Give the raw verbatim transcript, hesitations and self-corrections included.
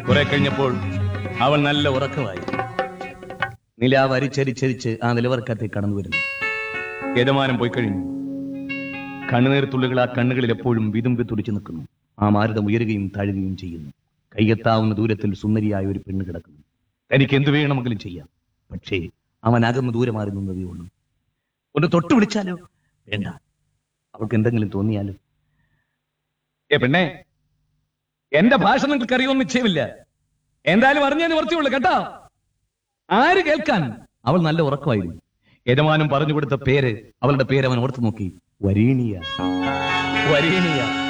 കുറെ കഴിഞ്ഞപ്പോൾ അവൾ നല്ല ഉറക്കമായി. നിലാവ് അരിച്ചരിച്ചരിച്ച് ആ നിലവർക്കത്തേക്ക് കടന്നു വരുന്നു. യജമാനം പോയി കഴിഞ്ഞു. കണ്ണുനീർത്തുള്ളികൾ ആ കണ്ണുകളിൽ എപ്പോഴും വിതുമ്പി തുടിച്ചു നിൽക്കുന്നു. ആ മാരുതം ഉയരുകയും താഴുകയും ചെയ്യുന്നു. കയ്യെത്താവുന്ന ദൂരത്തിൽ സുന്ദരിയായ ഒരു പെണ്ണ് കിടക്കുന്നു. തനിക്ക് എന്തു വേണമെങ്കിലും ചെയ്യാം. പക്ഷേ അവൻ അകന്ന് ദൂരെ മാറി നിന്നതേ ഉള്ളൂ. ഒന്ന് തൊട്ടു വിളിച്ചാലോ? വേണ്ട. അവൾക്ക് എന്തെങ്കിലും തോന്നിയാലോ? ഏ പെണ്ണേ, എന്റെ ഭാഷ നിങ്ങൾക്ക് അറിയുമെന്ന് നിശ്ചയമില്ല. എന്തായാലും അറിഞ്ഞേ നിവർത്തിയുള്ളൂ കേട്ടോ. ആര് കേൾക്കാൻ? അവൾ നല്ല ഉറക്കമായിരുന്നു. യജമാനം പറഞ്ഞു കൊടുത്ത പേര്, അവളുടെ പേര് അവൻ ഓർത്തു നോക്കി. വരീണിയ. വരീണിയ